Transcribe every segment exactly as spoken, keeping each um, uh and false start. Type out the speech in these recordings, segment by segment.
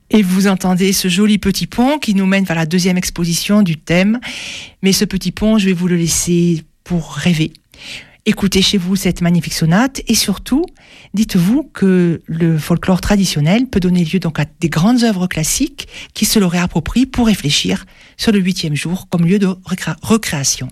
Et vous entendez ce joli petit pont qui nous mène vers la deuxième exposition du thème. Mais ce petit pont, je vais vous le laisser pour rêver. Écoutez chez vous cette magnifique sonate et surtout, dites-vous que le folklore traditionnel peut donner lieu donc à des grandes œuvres classiques qui se l'auraient appropriées pour réfléchir sur le huitième jour comme lieu de recré- recréation.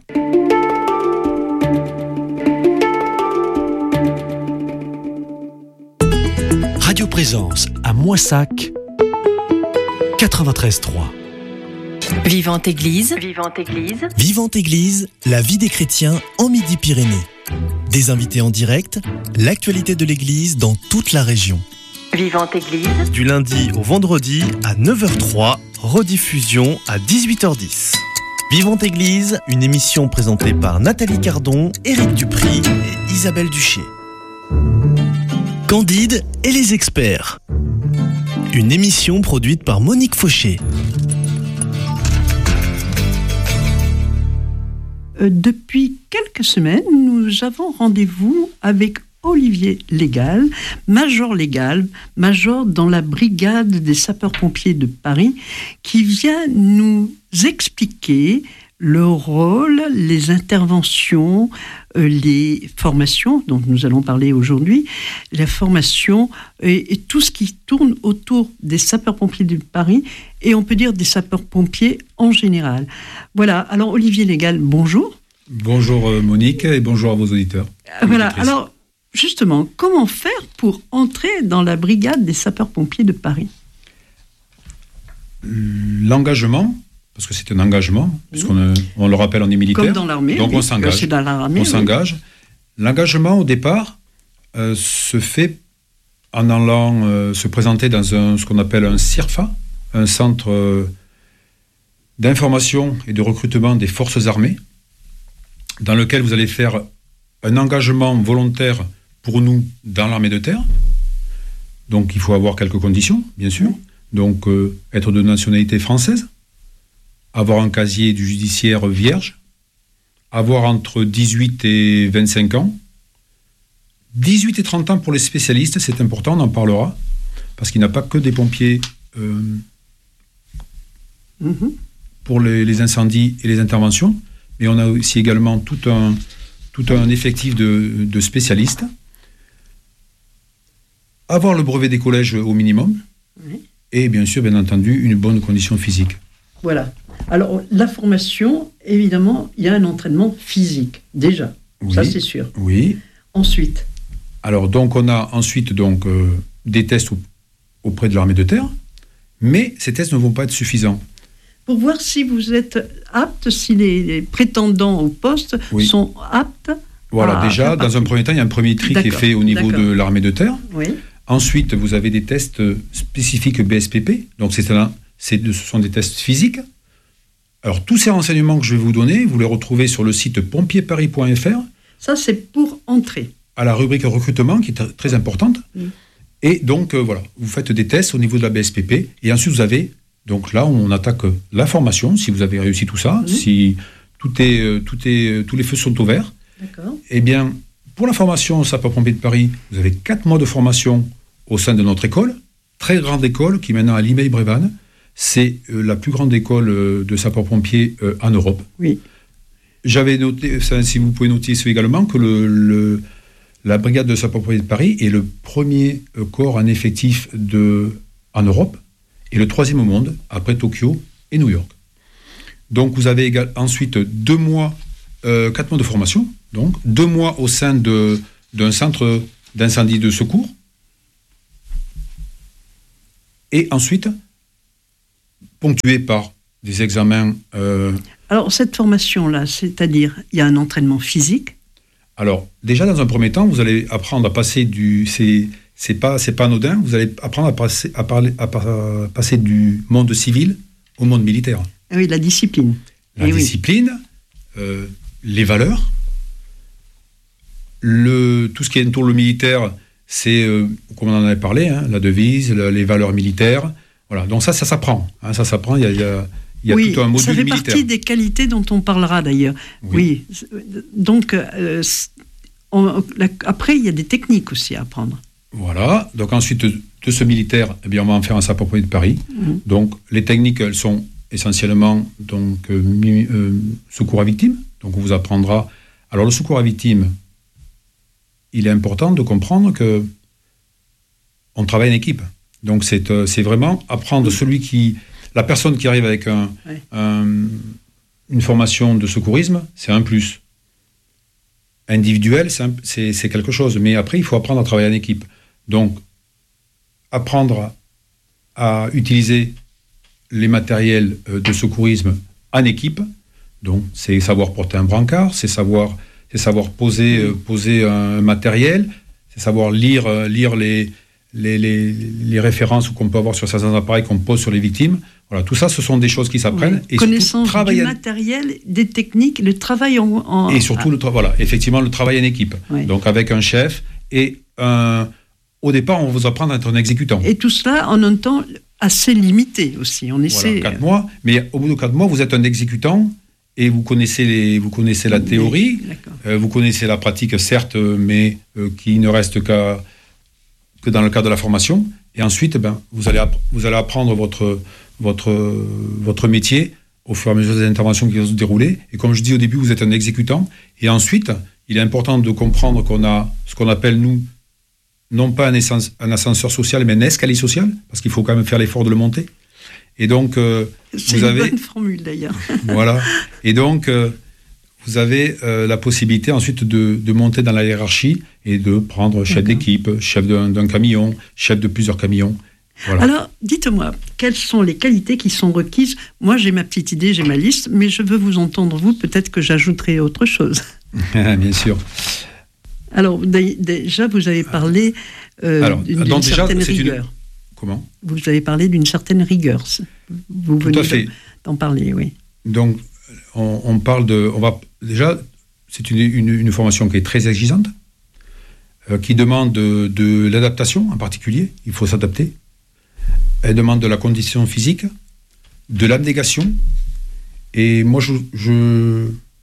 Radio Présence à Moissac, quatre-vingt-treize trois. Vivante Église. Vivante Église. Vivante Église, la vie des chrétiens en Midi-Pyrénées. Des invités en direct, l'actualité de l'Église dans toute la région. Vivante Église. Du lundi au vendredi à neuf heures trois, rediffusion à dix-huit heures dix. Vivante Église, une émission présentée par Nathalie Cardon, Éric Dupry et Isabelle Duché. Candide et les experts. Une émission produite par Monique Fauché. Euh, depuis quelques semaines, nous avons rendez-vous avec Olivier Légal, major légal, major dans la brigade des sapeurs-pompiers de Paris, qui vient nous expliquer le rôle, les interventions, euh, les formations dont nous allons parler aujourd'hui, la formation et, et tout ce qui tourne autour des sapeurs-pompiers de Paris et on peut dire des sapeurs-pompiers en général. Voilà, alors Olivier Légal, bonjour. Bonjour Monique et bonjour à vos auditeurs. Voilà, alors justement, comment faire pour entrer dans la brigade des sapeurs-pompiers de Paris ? L'engagement, parce que c'est un engagement, mmh. puisqu'on on le rappelle, on est militaire. Comme dans l'armée, donc oui, on s'engage. C'est dans l'armée, on oui. s'engage. L'engagement, au départ, euh, se fait en allant euh, se présenter dans un, ce qu'on appelle un C I R F A, un centre euh, d'information et de recrutement des forces armées, dans lequel vous allez faire un engagement volontaire pour nous dans l'armée de terre. Donc il faut avoir quelques conditions, bien sûr. Donc euh, être de nationalité française, avoir un casier du judiciaire vierge, avoir entre dix-huit et vingt-cinq ans, dix-huit et trente ans pour les spécialistes, c'est important, on en parlera, parce qu'il n'y a pas que des pompiers euh, mm-hmm. pour les, les incendies et les interventions, mais on a aussi également tout un, tout un effectif de, de spécialistes. Avoir le brevet des collèges au minimum, oui. Et bien sûr, bien entendu, une bonne condition physique. Voilà. Alors, la formation, évidemment, il y a un entraînement physique, déjà. Oui, ça, c'est sûr. Oui. Ensuite. Alors, donc, on a ensuite donc, euh, des tests au, auprès de l'armée de terre, mais ces tests ne vont pas être suffisants. Pour voir si vous êtes apte, si les, les prétendants au poste oui. sont aptes. Voilà, à déjà, dans un premier temps, il y a un premier tri qui est fait au niveau D'accord. de l'armée de terre. Oui. Ensuite, vous avez des tests spécifiques B S P P, donc c'est un, c'est, ce sont des tests physiques. Alors, tous ces renseignements que je vais vous donner, vous les retrouvez sur le site pompier paris point f r. Ça, c'est pour entrer. À la rubrique recrutement, qui est t- très importante. Mm. Et donc, euh, voilà, vous faites des tests au niveau de la B S P P. Et ensuite, vous avez, donc là, on attaque la formation, si vous avez réussi tout ça, mm. si tout est, euh, tout est, euh, tous les feux sont ouverts. D'accord. Eh bien, pour la formation au sapeur-pompier de Paris, vous avez quatre mois de formation au sein de notre école, très grande école, qui est maintenant à Limeil-Brévannes. C'est euh, la plus grande école euh, de sapeurs-pompiers euh, en Europe. Oui. J'avais noté, ça, si vous pouvez noter ça également, que le, le, la brigade de sapeurs-pompiers de Paris est le premier euh, corps en effectif de, en Europe et le troisième au monde, après Tokyo et New York. Donc vous avez égal, ensuite deux mois, euh, quatre mois de formation, donc deux mois au sein de, d'un centre d'incendie de secours. Et ensuite, ponctué par des examens... Euh... Alors, cette formation-là, c'est-à-dire, il y a un entraînement physique ? Alors, déjà, dans un premier temps, vous allez apprendre à passer du... C'est, c'est, pas, c'est pas anodin, vous allez apprendre à passer, à, parler, à, à passer du monde civil au monde militaire. Ah oui, la discipline. La Et discipline, oui. euh, les valeurs, le, tout ce qui entoure le militaire... C'est, euh, comme on en avait parlé, hein, la devise, la, les valeurs militaires. Voilà. Donc ça, ça s'apprend. Hein, ça s'apprend. Il y a, il y a, il y a oui, tout un module militaire. Ça fait partie des qualités dont on parlera d'ailleurs. Oui. oui. Donc, euh, on, la, après, il y a des techniques aussi à apprendre. Voilà. Donc ensuite, de ce militaire, eh bien, on va en faire un sapeur-pompier de Paris. Mmh. Donc, les techniques, elles sont essentiellement donc, euh, euh, secours à victime. Donc, on vous apprendra. Alors, le secours à victime, il est important de comprendre que on travaille en équipe. Donc, c'est, euh, c'est vraiment apprendre celui qui. La personne qui arrive avec un, ouais. un, une formation de secourisme, c'est un plus. Individuel, c'est, un, c'est, c'est quelque chose. Mais après, il faut apprendre à travailler en équipe. Donc, apprendre à utiliser les matériels de secourisme en équipe. Donc, c'est savoir porter un brancard, c'est savoir, c'est savoir poser, euh, poser un matériel, c'est savoir lire, euh, lire les, les, les, les références qu'on peut avoir sur certains appareils qu'on pose sur les victimes. Voilà, tout ça, ce sont des choses qui s'apprennent. Oui. Et connaissance du matériel, des techniques, le travail en... en... Et surtout, le tra- voilà, effectivement, le travail en équipe. Oui. Donc, avec un chef et un... Au départ, on vous apprend à être un exécutant. Et tout cela en un temps assez limité aussi. On essaie... Voilà, quatre mois. Mais au bout de quatre mois, vous êtes un exécutant et vous connaissez, les, vous connaissez la théorie, euh, vous connaissez la pratique, certes, mais euh, qui ne reste qu'à, que dans le cadre de la formation. Et ensuite, ben, vous, allez app- vous allez apprendre votre... Votre, votre métier au fur et à mesure des interventions qui vont se dérouler. Et comme je dis au début, vous êtes un exécutant. Et ensuite, il est important de comprendre qu'on a ce qu'on appelle, nous, non pas un, essence, un ascenseur social, mais un escalier social, parce qu'il faut quand même faire l'effort de le monter. Et donc, euh, c'est vous une avez... bonne formule, d'ailleurs. Voilà. Et donc, euh, vous avez euh, la possibilité ensuite de, de monter dans la hiérarchie et de prendre chef D'accord. d'équipe, chef d'un, d'un camion, chef de plusieurs camions. Voilà. Alors, dites-moi, quelles sont les qualités qui sont requises ? Moi, j'ai ma petite idée, j'ai ma liste, mais je veux vous entendre, vous, peut-être que j'ajouterai autre chose. Bien sûr. Alors, d- déjà, vous avez parlé euh, Alors, d'une, d'une déjà, certaine rigueur. Une... Comment ? Vous avez parlé d'une certaine rigueur. Vous venez Tout à fait. De, d'en parler, oui. Donc, on, on parle de... On va, déjà, c'est une, une, une formation qui est très exigeante, euh, qui demande de, de l'adaptation en particulier. Il faut s'adapter. Elle demande de la condition physique, de l'abnégation. Et moi, je, je,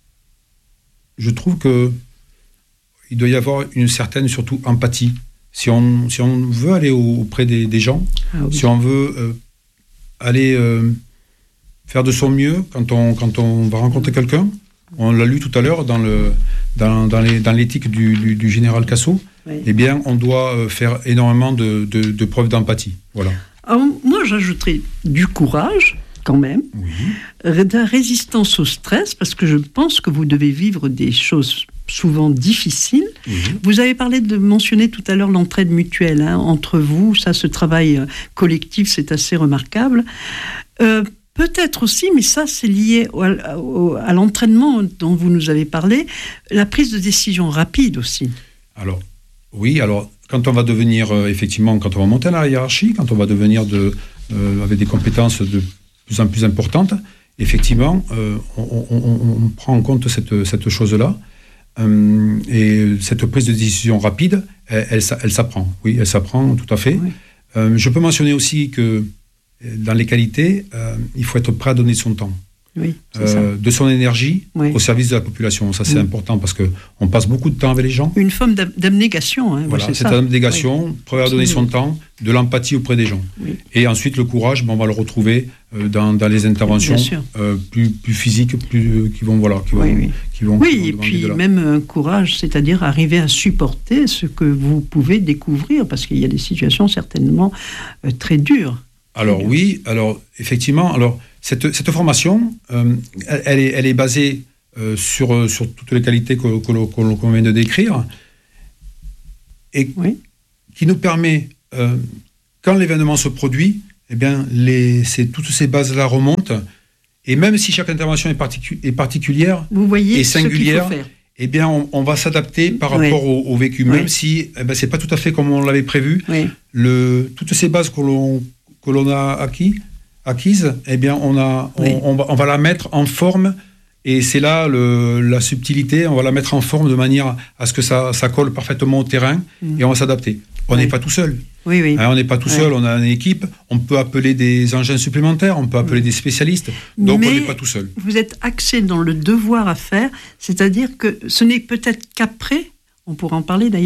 je trouve que il doit y avoir une certaine, surtout, empathie. Si on, si on veut aller auprès des, des gens, ah oui. si on veut euh, aller euh, faire de son mieux quand on, quand on va rencontrer quelqu'un, on l'a lu tout à l'heure dans, le, dans, dans, les, dans l'éthique du, du, du général Cassot, oui. eh bien, on doit faire énormément de, de, de preuves d'empathie. Voilà. Alors, moi, j'ajouterais du courage, quand même, oui. de la résistance au stress, parce que je pense que vous devez vivre des choses souvent difficiles. Oui. Vous avez parlé de mentionner tout à l'heure l'entraide mutuelle hein, entre vous, ça, ce travail collectif, c'est assez remarquable. Euh, peut-être aussi, mais ça, c'est lié au, au, à l'entraînement dont vous nous avez parlé, la prise de décision rapide aussi. Alors, oui, alors... Quand on va devenir, euh, effectivement, quand on va monter dans la hiérarchie, quand on va devenir de, euh, avec des compétences de plus en plus importantes, effectivement, euh, on, on, on prend en compte cette, cette chose-là. Euh, et cette prise de décision rapide, elle, elle, elle s'apprend. Oui, elle s'apprend tout à fait. Oui. Euh, je peux mentionner aussi que dans les qualités, euh, il faut être prêt à donner son temps. Oui, euh, de son énergie oui. au service de la population. Ça, c'est oui. important parce qu'on passe beaucoup de temps avec les gens. Une forme d'abnégation. Hein, voilà, c'est cette ça. abnégation, oui. prêt à donner son temps, de l'empathie auprès des gens. Oui. Et ensuite, le courage, ben, on va le retrouver euh, dans, dans les interventions euh, plus, plus physiques, plus, qui vont... Voilà, qui vont, oui, oui. Qui vont, oui qui vont et puis même un courage, c'est-à-dire arriver à supporter ce que vous pouvez découvrir, parce qu'il y a des situations certainement euh, très dures. Alors très oui, alors effectivement... alors Cette, cette formation, euh, elle, est, elle est basée euh, sur, sur toutes les qualités que, que, l'on, que l'on vient de décrire et oui. qui nous permet, euh, quand l'événement se produit, eh bien, les, c'est, toutes ces bases-là remontent. Et même si chaque intervention est, particu- est particulière Vous voyez et singulière, ce qu'il faut faire. Eh bien, on, on va s'adapter par oui. rapport au, au vécu, oui. même si eh ben, c'est pas tout à fait comme on l'avait prévu. Oui. Le, toutes ces bases que l'on, que l'on a acquis, acquise, eh bien, on, a, on, oui. on, va, on va la mettre en forme, et c'est là le, la subtilité, on va la mettre en forme de manière à ce que ça, ça colle parfaitement au terrain, mmh. et on va s'adapter. On n'est oui. pas tout seul. Oui, oui. Hein, on n'est pas tout seul, oui. on a une équipe, on peut appeler des engins supplémentaires, on peut appeler oui. des spécialistes, donc Mais on n'est pas tout seul. Vous êtes axé dans le devoir à faire, c'est-à-dire que ce n'est peut-être qu'après, on pourra en parler d'ailleurs,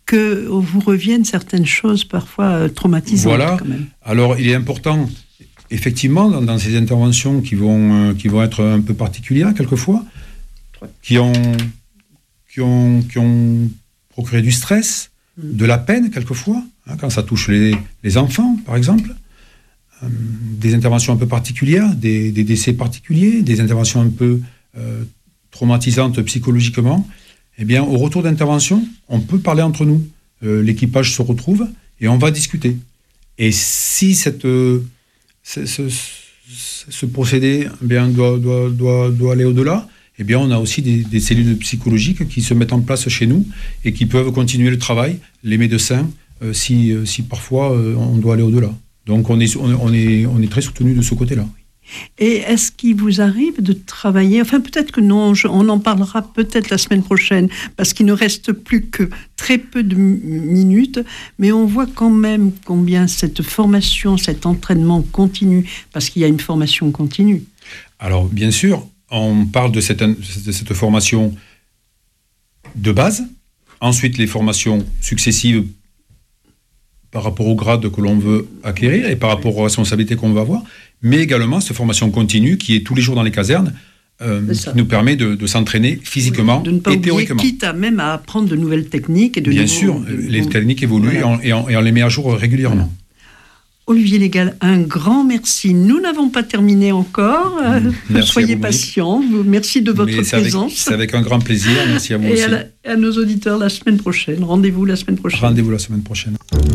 que vous reviennent certaines choses parfois euh, traumatisantes. Voilà. Quand même. Alors, il est important, effectivement, dans, dans ces interventions qui vont, euh, qui vont être un peu particulières, quelquefois, qui ont, qui ont, qui ont procuré du stress, mmh. de la peine, quelquefois, hein, quand ça touche les, les enfants, par exemple, euh, des interventions un peu particulières, des, des décès particuliers, des interventions un peu euh, traumatisantes psychologiquement. Eh bien, au retour d'intervention, on peut parler entre nous. Euh, l'équipage se retrouve et on va discuter. Et si cette, euh, ce, ce, ce procédé eh bien, doit, doit, doit, doit aller au-delà, eh bien, on a aussi des, des cellules psychologiques qui se mettent en place chez nous et qui peuvent continuer le travail, les médecins, euh, si, si parfois euh, on doit aller au-delà. Donc, on est, on, est, on est très soutenu de ce côté-là. Et est-ce qu'il vous arrive de travailler, enfin peut-être que non, je, on en parlera peut-être la semaine prochaine, parce qu'il ne reste plus que très peu de m- minutes, mais on voit quand même combien cette formation, cet entraînement continue, parce qu'il y a une formation continue. Alors bien sûr, on parle de cette, de cette formation de base, ensuite les formations successives par rapport au grade que l'on veut acquérir et par rapport aux responsabilités qu'on va avoir, mais également cette formation continue qui est tous les jours dans les casernes, euh, qui nous permet de, de s'entraîner physiquement oui, de ne pas et oublier, théoriquement. Quitte à même à apprendre de nouvelles techniques. Et de Bien nouveaux, sûr, de, les de, techniques évoluent voilà. et, on, et, on, et on les met à jour régulièrement. Voilà. Olivier Légal, un grand merci. Nous n'avons pas terminé encore. Merci Soyez vous, patients. Merci de votre Mais c'est présence. Avec, c'est avec un grand plaisir. Merci à vous et aussi. À, la, à nos auditeurs la semaine prochaine. Rendez-vous la semaine prochaine. Rendez-vous la semaine prochaine.